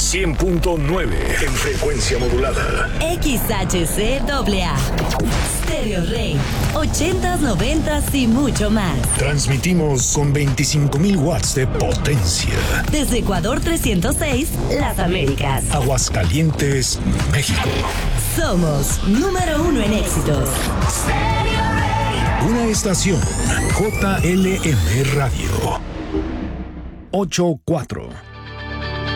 100.9 en frecuencia modulada. XHCAA. Stereo Rey. 80s, 90s y mucho más. Transmitimos con 25,000 watts de potencia. Desde Ecuador 306, Las Américas. Aguascalientes, México. Somos número 1 en éxitos. Una estación JLM Radio. 84.